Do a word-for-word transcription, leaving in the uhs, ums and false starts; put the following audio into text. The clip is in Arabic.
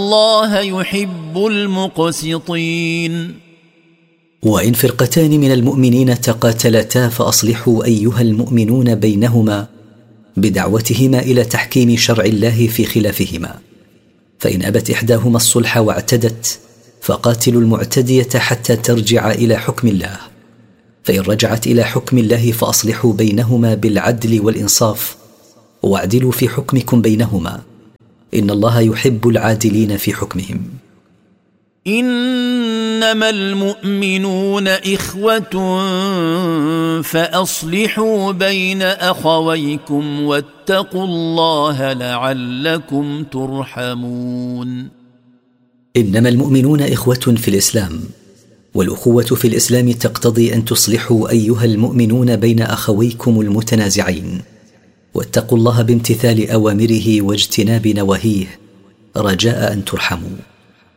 الله يحب المقسطين. وإن فرقتان من المؤمنين تقاتلتا فأصلحوا أيها المؤمنون بينهما بدعوتهما إلى تحكيم شرع الله في خلافهما، فإن أبت إحداهما الصلح واعتدت فقاتلوا المعتدية حتى ترجع إلى حكم الله، فإن رجعت إلى حكم الله فأصلحوا بينهما بالعدل والإنصاف واعدلوا في حكمكم بينهما، إن الله يحب العادلين في حكمهم. إنما المؤمنون إخوة فأصلحوا بين أخويكم واتقوا الله لعلكم ترحمون. إنما المؤمنون إخوة في الإسلام، والأخوة في الإسلام تقتضي أن تصلحوا أيها المؤمنون بين أخويكم المتنازعين، واتقوا الله بامتثال أوامره واجتناب نواهيه رجاء أن ترحموا.